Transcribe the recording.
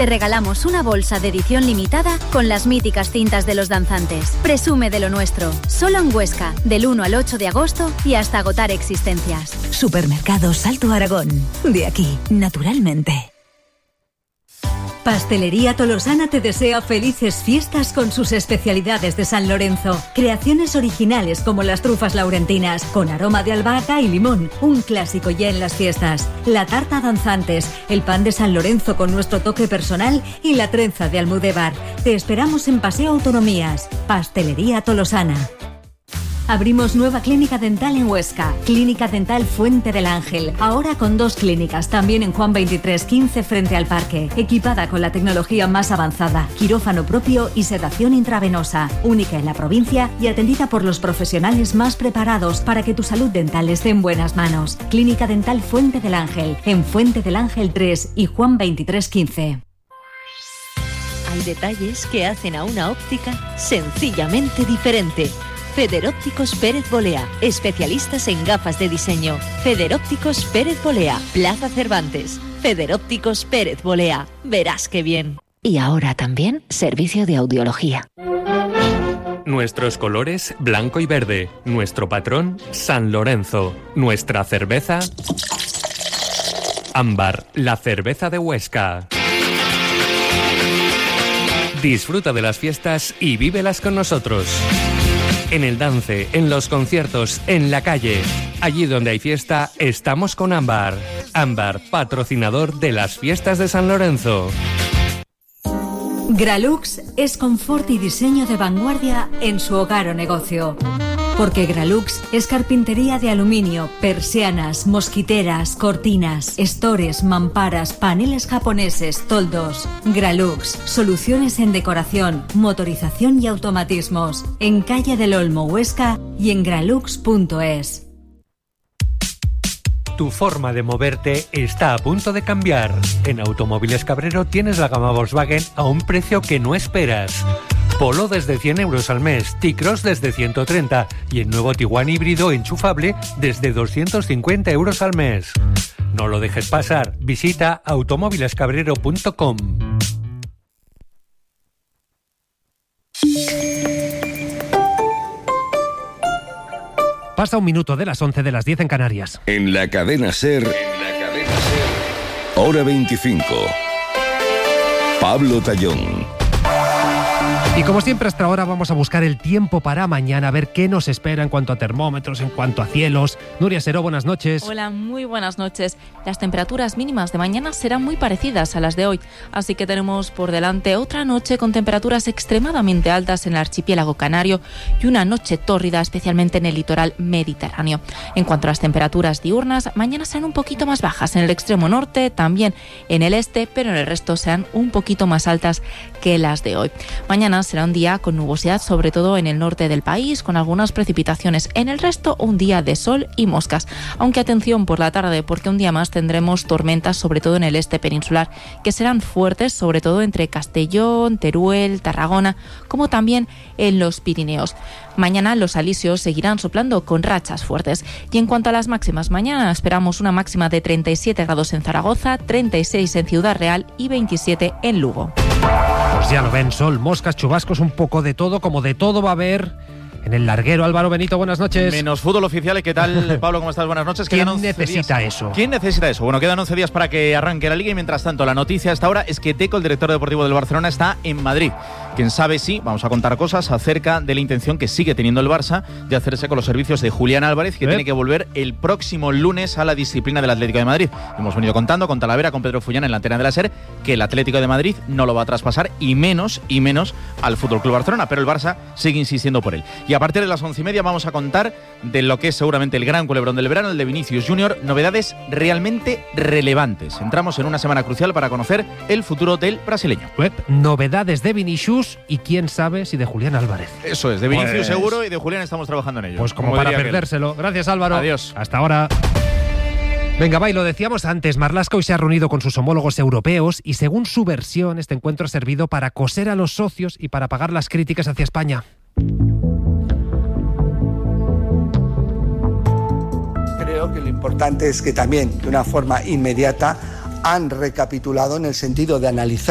te regalamos una bolsa de edición limitada con las míticas cintas de los danzantes. Presume de lo nuestro. Solo en Huesca, del 1 al 8 de agosto y hasta agotar existencias. Supermercado Salto Aragón. De aquí, naturalmente. Pastelería Tolosana te desea felices fiestas con sus especialidades de San Lorenzo. Creaciones originales como las trufas laurentinas, con aroma de albahaca y limón, un clásico ya en las fiestas. La tarta danzantes, el pan de San Lorenzo con nuestro toque personal y la trenza de Almudévar. Te esperamos en Paseo Autonomías. Pastelería Tolosana. Abrimos nueva clínica dental en Huesca, Clínica Dental Fuente del Ángel, ahora con 2 clínicas, también en Juan 23 15 frente al parque, equipada con la tecnología más avanzada, quirófano propio y sedación intravenosa, única en la provincia y atendida por los profesionales más preparados para que tu salud dental esté en buenas manos. Clínica Dental Fuente del Ángel, en Fuente del Ángel 3 y Juan 23 15. Hay detalles que hacen a una óptica sencillamente diferente. Federópticos Pérez Bolea, especialistas en gafas de diseño. Federópticos Pérez Bolea, Plaza Cervantes. Federópticos Pérez Bolea, verás qué bien. Y ahora también servicio de audiología. Nuestros colores, blanco y verde. Nuestro patrón, San Lorenzo. Nuestra cerveza, Ámbar, la cerveza de Huesca. Disfruta de las fiestas y vívelas con nosotros. En el dance, en los conciertos, en la calle. Allí donde hay fiesta, estamos con Ámbar. Ámbar, patrocinador de las fiestas de San Lorenzo. Gralux es confort y diseño de vanguardia en su hogar o negocio. Porque Gralux es carpintería de aluminio, persianas, mosquiteras, cortinas, estores, mamparas, paneles japoneses, toldos. Gralux, soluciones en decoración, motorización y automatismos. En Calle del Olmo, Huesca y en gralux.es. Tu forma de moverte está a punto de cambiar. En Automóviles Cabrero tienes la gama Volkswagen a un precio que no esperas. Polo desde 100 euros al mes, T-Cross desde 130 y el nuevo Tiguan híbrido enchufable desde 250 euros al mes. No lo dejes pasar, visita automóvilescabrero.com. Pasa un minuto de las 11 de las 10 en Canarias. En la cadena SER, hora 25. Pablo Tallón. Y como siempre hasta ahora vamos a buscar el tiempo para mañana, a ver qué nos espera en cuanto a termómetros, en cuanto a cielos. Nuria Seró, buenas noches. Hola, muy buenas noches. Las temperaturas mínimas de mañana serán muy parecidas a las de hoy, así que tenemos por delante otra noche con temperaturas extremadamente altas en el archipiélago canario y una noche tórrida especialmente en el litoral mediterráneo. En cuanto a las temperaturas diurnas, mañana serán un poquito más bajas en el extremo norte, también en el este, pero en el resto serán un poquito más altas que las de hoy. Mañana será un día con nubosidad, sobre todo en el norte del país, con algunas precipitaciones. En el resto, un día de sol y moscas. Aunque atención por la tarde, porque un día más tendremos tormentas, sobre todo en el este peninsular, que serán fuertes, sobre todo entre Castellón, Teruel, Tarragona, como también en los Pirineos. Mañana los alisios seguirán soplando con rachas fuertes. Y en cuanto a las máximas, mañana esperamos una máxima de 37 grados en Zaragoza, 36 en Ciudad Real y 27 en Lugo. Pues ya lo ven, sol, moscas, chubascos, un poco de todo, como de todo va a haber en el larguero. Álvaro Benito, buenas noches. Menos fútbol oficial. ¿Qué tal, Pablo? ¿Cómo estás? Buenas noches. ¿Quién necesita eso? ¿Quién necesita eso? Bueno, quedan 11 días para que arranque la Liga y mientras tanto la noticia hasta ahora es que Deco, el director deportivo del Barcelona, está en Madrid. Quién sabe si vamos a contar cosas acerca de la intención que sigue teniendo el Barça de hacerse con los servicios de Julián Álvarez, que tiene que volver el próximo lunes a la disciplina del Atlético de Madrid. Hemos venido contando con Talavera, con Pedro Fullán en la antena de la SER, que el Atlético de Madrid no lo va a traspasar y menos al FC Barcelona, pero el Barça sigue insistiendo por él. Y a partir de las 11:30 vamos a contar de lo que es seguramente el gran culebrón del verano, el de Vinicius Junior, novedades realmente relevantes. Entramos en una semana crucial para conocer el futuro del brasileño. Novedades de Vinicius y quién sabe si de Julián Álvarez. Eso es, de Vinicius seguro y de Julián estamos trabajando en ello. Pues como para perdérselo. Gracias, Álvaro. Adiós. Hasta ahora. Venga, va, y lo decíamos antes, Marlaska hoy se ha reunido con sus homólogos europeos y según su versión este encuentro ha servido para coser a los socios y para pagar las críticas hacia España. Creo que lo importante es que también de una forma inmediata han recapitulado en el sentido de analizar